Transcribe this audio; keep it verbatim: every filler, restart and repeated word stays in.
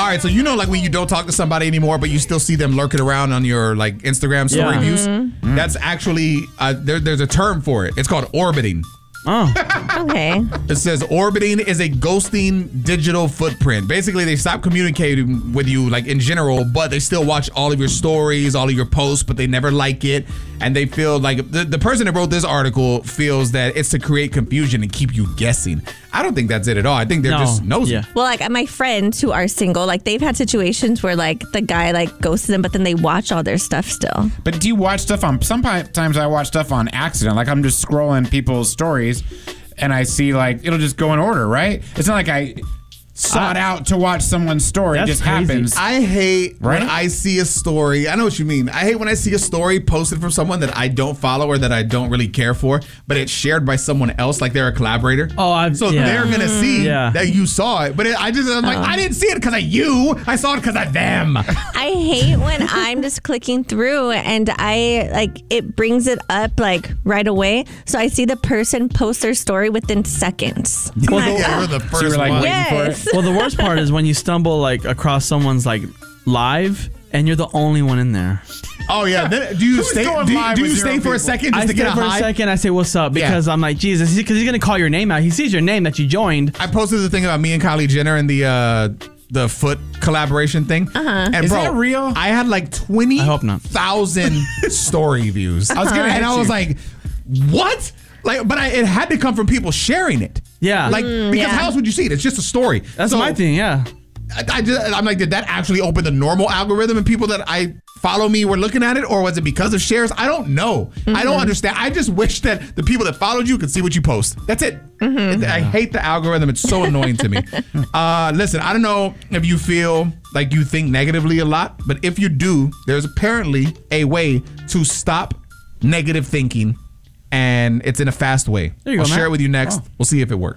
right, so you know, like when you don't talk to somebody anymore, but you still see them lurking around on your like Instagram story Yeah. views. Mm-hmm. That's actually uh, there, there's a term for it. It's called orbiting. Oh. Okay. It says orbiting is a ghosting digital footprint. Basically, they stop communicating with you like in general, but they still watch all of your stories, all of your posts, but they never like it. And they feel like the, the person that wrote this article feels that it's to create confusion and keep you guessing. I don't think that's it at all. I think they're No. just nosy. Yeah. Well, like my friends who are single, like they've had situations where like the guy like ghosted them, but then they watch all their stuff still. But do you watch stuff on, sometimes I watch stuff on accident. Like I'm just scrolling people's stories and I see like, it'll just go in order, right? It's not like I sought out to watch someone's story. It That's just crazy. happens. I hate Right? when I see a story. I know what you mean. I hate when I see a story posted from someone that I don't follow or that I don't really care for, but it's shared by someone else, like they're a collaborator. Oh, I've- so yeah. they're gonna see Yeah. that you saw it, but it, I just I'm like I didn't see it because of you. I saw it because of them. I hate when I'm just clicking through and I like it brings it up like right away. So I see the person post their story within seconds. yeah, we're the first you were like one. waiting for it. Yes. Well, the worst part is when you stumble like across someone's like live and you're the only one in there. Oh yeah. Then, do you Who's stay? going Do you, live do with you zero stay for a people? second just I to stay get a for high? a second. I say what's up Yeah. because I'm like Jesus, because he's gonna call your name out. He sees your name that you joined. I posted the thing about me and Kylie Jenner and the uh, the foot collaboration thing. Uh-huh. And Is bro, that real? I had like twenty I hope not. thousand story views. I was gonna and hit I was you. like, what? Like, but I, it had to come from people sharing it. Yeah. Like, because yeah. how else would you see it? It's just a story. That's So, my thing. Yeah. I, I just, I'm like, did that actually open the normal algorithm and people that I follow me were looking at it, or was it because of shares? I don't know. I don't understand. I just wish that the people that followed you could see what you post. That's it. I hate the algorithm. It's so annoying to me. Uh, listen, I don't know if you feel like you think negatively a lot, but if you do, there's apparently a way to stop negative thinking, and it's in a fast way. There you go, I'll share Matt. it with you next. We'll see if it works.